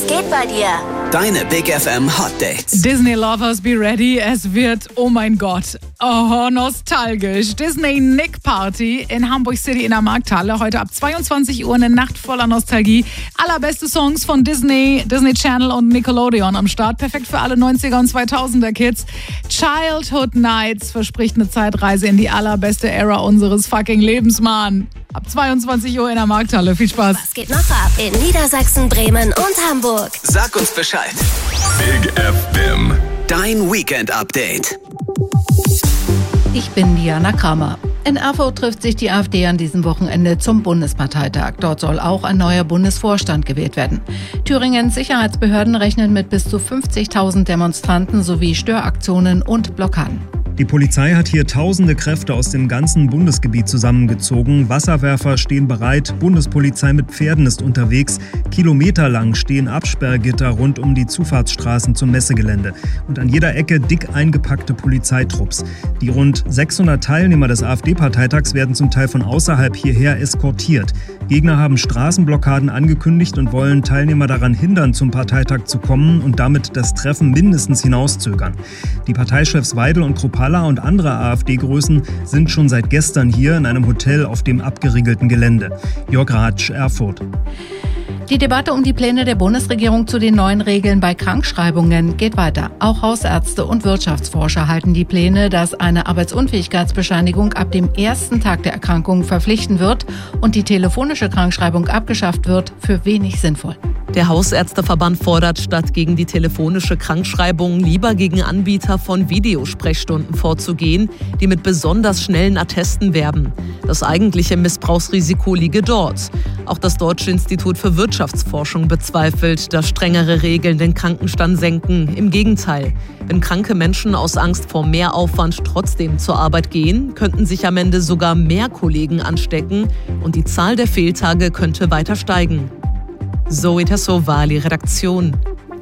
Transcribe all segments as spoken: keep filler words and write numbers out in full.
Was geht bei dir? Deine Big F M Hot Dates. Disney Lovers, be ready. Es wird, oh mein Gott, oh, nostalgisch. Disney Nick Party in Hamburg City in der Markthalle. Heute ab zweiundzwanzig Uhr eine Nacht voller Nostalgie. Allerbeste Songs von Disney, Disney Channel und Nickelodeon am Start. Perfekt für alle neunziger und zweitausender Kids. Childhood Nights verspricht eine Zeitreise in die allerbeste Ära unseres fucking Lebens, Mann. Ab zweiundzwanzig Uhr in der Markthalle. Viel Spaß. Was geht noch ab in Niedersachsen, Bremen und Hamburg? Sag uns Bescheid. Big F M. Dein Weekend-Update. Ich bin Diana Kramer. In Erfurt trifft sich die AfD an diesem Wochenende zum Bundesparteitag. Dort soll auch ein neuer Bundesvorstand gewählt werden. Thüringens Sicherheitsbehörden rechnen mit bis zu fünfzigtausend Demonstranten sowie Störaktionen und Blockaden. Die Polizei hat hier tausende Kräfte aus dem ganzen Bundesgebiet zusammengezogen. Wasserwerfer stehen bereit, Bundespolizei mit Pferden ist unterwegs. Kilometerlang stehen Absperrgitter rund um die Zufahrtsstraßen zum Messegelände. Und an jeder Ecke dick eingepackte Polizeitrupps. Die rund sechshundert Teilnehmer des AfD-Parteitags werden zum Teil von außerhalb hierher eskortiert. Gegner haben Straßenblockaden angekündigt und wollen Teilnehmer daran hindern, zum Parteitag zu kommen und damit das Treffen mindestens hinauszögern. Die Parteichefs Weidel und Kruppalla und andere AfD-Größen sind schon seit gestern hier in einem Hotel auf dem abgeriegelten Gelände. Jörg Ratsch, Erfurt. Die Debatte um die Pläne der Bundesregierung zu den neuen Regeln bei Krankschreibungen geht weiter. Auch Hausärzte und Wirtschaftsforscher halten die Pläne, dass eine Arbeitsunfähigkeitsbescheinigung ab dem ersten Tag der Erkrankung verpflichtend wird und die telefonische Krankschreibung abgeschafft wird, für wenig sinnvoll. Der Hausärzteverband fordert, statt gegen die telefonische Krankschreibung lieber gegen Anbieter von Videosprechstunden vorzugehen, die mit besonders schnellen Attesten werben. Das eigentliche Missbrauchsrisiko liege dort. Auch das Deutsche Institut für Wirtschaftsforschung bezweifelt, dass strengere Regeln den Krankenstand senken. Im Gegenteil, wenn kranke Menschen aus Angst vor Mehraufwand trotzdem zur Arbeit gehen, könnten sich am Ende sogar mehr Kollegen anstecken und die Zahl der Fehltage könnte weiter steigen. Zoe Tassovali, Redaktion.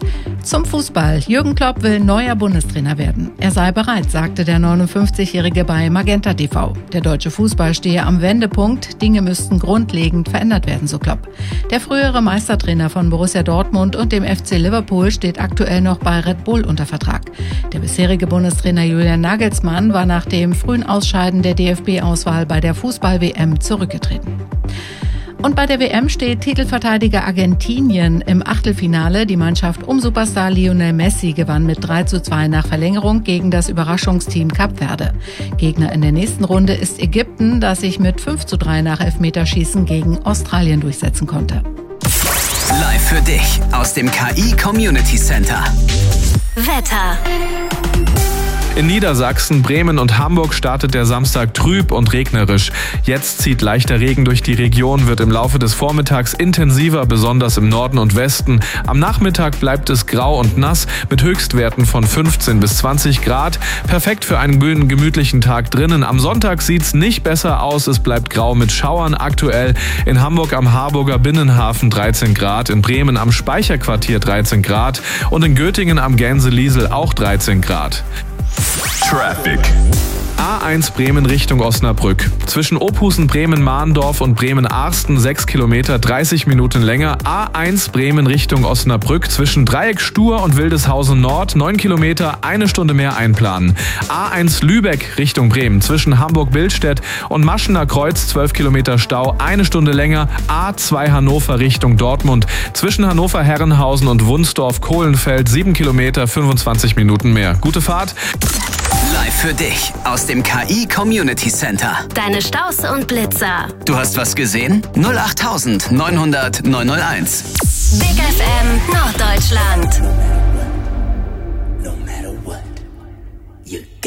Zum Fußball. Jürgen Klopp will neuer Bundestrainer werden. Er sei bereit, sagte der neunundfünfzigjährige bei Magenta T V. Der deutsche Fußball stehe am Wendepunkt. Dinge müssten grundlegend verändert werden, so Klopp. Der frühere Meistertrainer von Borussia Dortmund und dem F C Liverpool steht aktuell noch bei Red Bull unter Vertrag. Der bisherige Bundestrainer Julian Nagelsmann war nach dem frühen Ausscheiden der D F B-Auswahl bei der Fußball-W M zurückgetreten. Und bei der W M steht Titelverteidiger Argentinien im Achtelfinale. Die Mannschaft um Superstar Lionel Messi gewann mit drei zu zwei nach Verlängerung gegen das Überraschungsteam Kap Verde. Gegner in der nächsten Runde ist Ägypten, das sich mit fünf zu drei nach Elfmeterschießen gegen Australien durchsetzen konnte. Live für dich aus dem K I Community Center. Wetter. In Niedersachsen, Bremen und Hamburg startet der Samstag trüb und regnerisch. Jetzt zieht leichter Regen durch die Region, wird im Laufe des Vormittags intensiver, besonders im Norden und Westen. Am Nachmittag bleibt es grau und nass mit Höchstwerten von fünfzehn bis zwanzig Grad. Perfekt für einen gemütlichen Tag drinnen. Am Sonntag sieht's nicht besser aus, es bleibt grau mit Schauern. Aktuell in Hamburg am Harburger Binnenhafen dreizehn Grad, in Bremen am Speicherquartier dreizehn Grad und in Göttingen am Gänseliesel auch dreizehn Grad. Traffic. A eins Bremen Richtung Osnabrück. Zwischen Ophusen, Bremen-Mahndorf und Bremen-Arsten sechs Kilometer, dreißig Minuten länger. A eins Bremen Richtung Osnabrück. Zwischen Dreieck Stur und Wildeshausen Nord neun Kilometer, eine Stunde mehr einplanen. A eins Lübeck Richtung Bremen. Zwischen Hamburg-Billstedt und Maschener Kreuz zwölf Kilometer Stau, eine Stunde länger. A zwei Hannover Richtung Dortmund. Zwischen Hannover-Herrenhausen und Wunsdorf-Kohlenfeld sieben Kilometer, fünfundzwanzig Minuten mehr. Gute Fahrt. Live für dich aus dem K I Community Center. Deine Staus und Blitzer. Du hast was gesehen? null acht neunhundert neunhunderteins. Big F M Norddeutschland. No matter what you